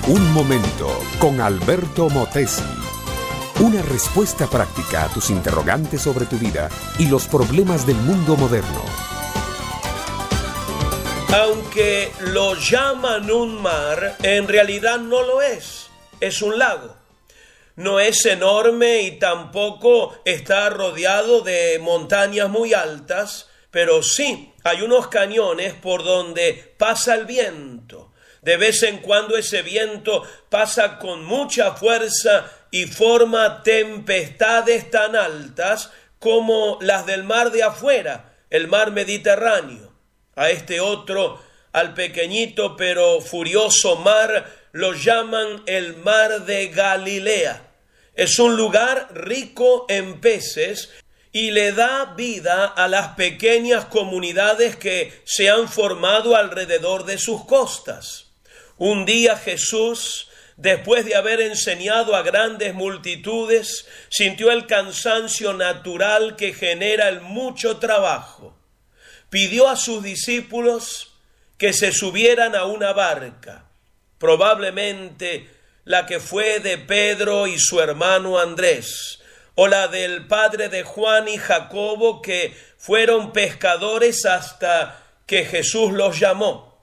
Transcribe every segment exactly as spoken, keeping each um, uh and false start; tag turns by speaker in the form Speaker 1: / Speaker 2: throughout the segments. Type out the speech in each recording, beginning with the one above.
Speaker 1: Un momento con Alberto Motesi. Una respuesta práctica a tus interrogantes sobre tu vida y los problemas del mundo moderno.
Speaker 2: Aunque lo llaman un mar, en realidad no lo es. Es un lago. No es enorme y tampoco está rodeado de montañas muy altas, pero sí hay unos cañones por donde pasa el viento. De vez en cuando ese viento pasa con mucha fuerza y forma tempestades tan altas como las del mar de afuera, el mar Mediterráneo. A este otro, al pequeñito pero furioso mar, lo llaman el mar de Galilea. Es un lugar rico en peces y le da vida a las pequeñas comunidades que se han formado alrededor de sus costas. Un día Jesús, después de haber enseñado a grandes multitudes, sintió el cansancio natural que genera el mucho trabajo. Pidió a sus discípulos que se subieran a una barca, probablemente la que fue de Pedro y su hermano Andrés, o la del padre de Juan y Jacobo, que fueron pescadores hasta que Jesús los llamó.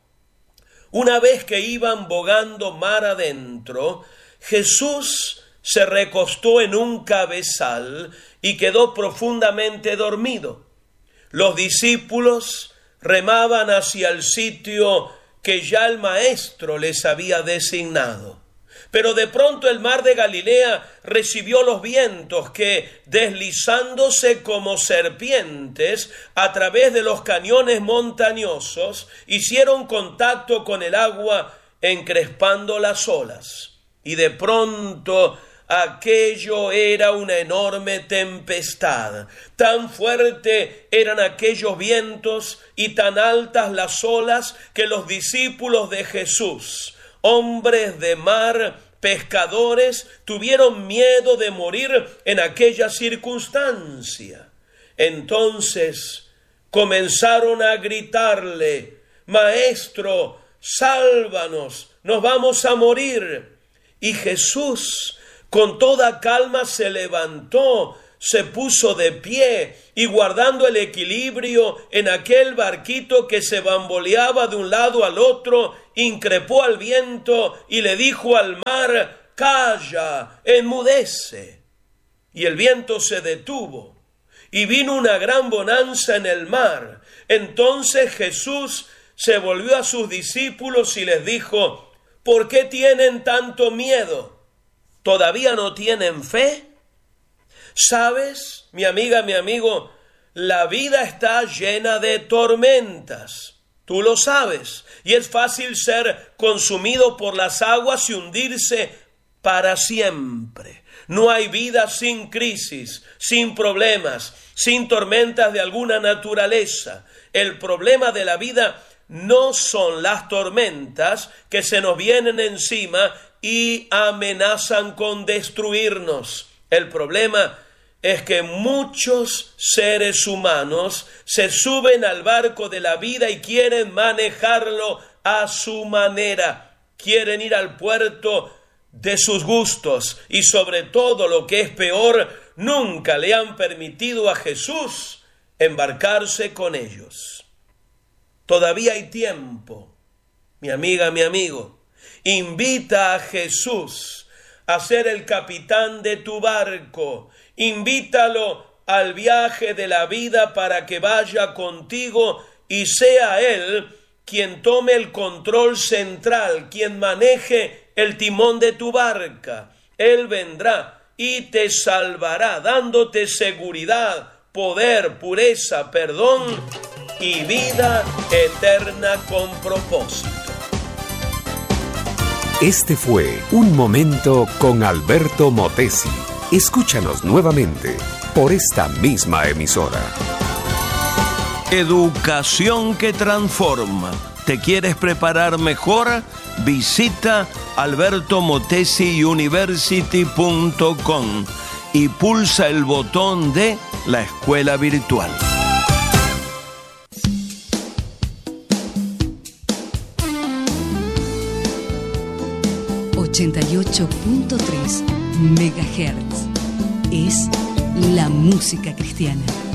Speaker 2: Una vez que iban bogando mar adentro, Jesús se recostó en un cabezal y quedó profundamente dormido. Los discípulos remaban hacia el sitio que ya el Maestro les había designado. Pero de pronto el mar de Galilea recibió los vientos que, deslizándose como serpientes a través de los cañones montañosos, hicieron contacto con el agua, encrespando las olas. Y de pronto aquello era una enorme tempestad. Tan fuerte eran aquellos vientos y tan altas las olas que los discípulos de Jesús, hombres de mar, pescadores, tuvieron miedo de morir en aquella circunstancia. Entonces comenzaron a gritarle: Maestro, sálvanos, nos vamos a morir. Y Jesús, con toda calma, se levantó, se puso de pie y, guardando el equilibrio en aquel barquito que se bamboleaba de un lado al otro, increpó al viento y le dijo al mar: calla, enmudece. Y el viento se detuvo y vino una gran bonanza en el mar. Entonces Jesús se volvió a sus discípulos y les dijo: ¿por qué tienen tanto miedo? ¿Todavía no tienen fe? ¿Sabes, mi amiga, mi amigo? La vida está llena de tormentas. Tú lo sabes. Y es fácil ser consumido por las aguas y hundirse para siempre. No hay vida sin crisis, sin problemas, sin tormentas de alguna naturaleza. El problema de la vida no son las tormentas que se nos vienen encima y amenazan con destruirnos. El problema es que muchos seres humanos se suben al barco de la vida y quieren manejarlo a su manera. Quieren ir al puerto de sus gustos y, sobre todo, lo que es peor, nunca le han permitido a Jesús embarcarse con ellos. Todavía hay tiempo, mi amiga, mi amigo. Invita a Jesús a ser el capitán de tu barco. Invítalo al viaje de la vida para que vaya contigo y sea Él quien tome el control central, quien maneje el timón de tu barca. Él vendrá y te salvará, dándote seguridad, poder, pureza, perdón y vida eterna con propósito.
Speaker 1: Este fue Un Momento con Alberto Motesi. Escúchanos nuevamente por esta misma emisora.
Speaker 2: Educación que transforma. ¿Te quieres preparar mejor? Visita alberto motesi university punto com y pulsa el botón de la escuela virtual.
Speaker 3: ochenta y ocho punto tres megahertz. Es la música cristiana.